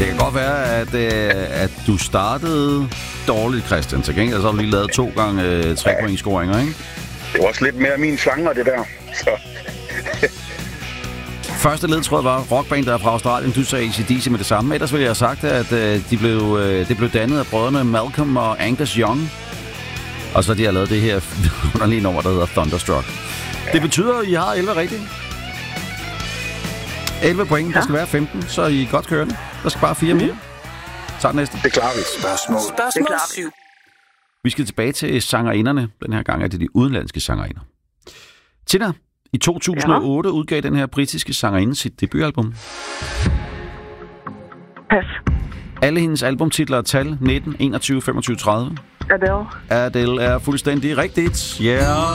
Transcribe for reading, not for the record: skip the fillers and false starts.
Det kan godt være, at du startede dårligt, Christian. Til gengæld så har du lige lavet 2 gange 3-point-scoringer, ikke? Det var også lidt mere min genre, det der. Så. Første ledtråd var rockband, der er fra Australien. Du sagde AC/DC med det samme. Ellers ville jeg have sagt, at det blev dannet af brødrene Malcolm og Angus Young. Og så de har lavet det her underlige nummer, der hedder Thunderstruck. Ja. Det betyder, at I har 11 rigtigt. 11 point, ja. Der skal være 15, så er I godt kørende. Der skal bare 4 mere. Så den næste. Det klarer vi. Spørgsmål 7. Vi skal tilbage til sangerinderne. Den her gang er det de udenlandske sangerinder. Tina, i 2008 udgav den her britiske sangerinde sit debutalbum. Pas. Alle hendes albumtitler er tal 19, 21, 25, 30. Adele. Adele er fuldstændig rigtigt. Yeah.